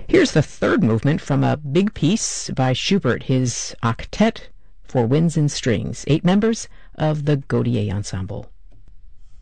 Here's the third movement from a big piece by Schubert, his Octet for Winds and Strings, 8 members of the Gaudier Ensemble.